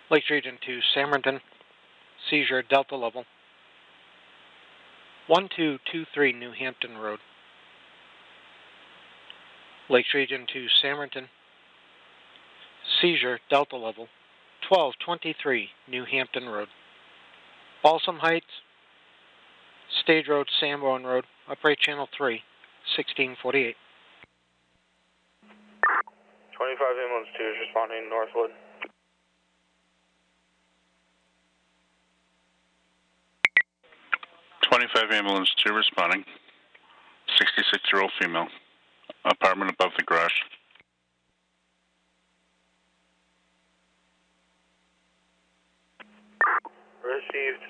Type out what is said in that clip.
Lakes Region 2, Samrington. Seizure, Delta level. 1223 New Hampton Road. Lakes Region 2, Samrington. Seizure, Delta level. 1223 New Hampton Road. Balsam Heights. Stage Road, Sanborn Road. Upright Channel 3, 1648. 25 ambulance 2 is responding Northwood. Ambulance 2 responding. 66-year-old female. Apartment above the garage. Received.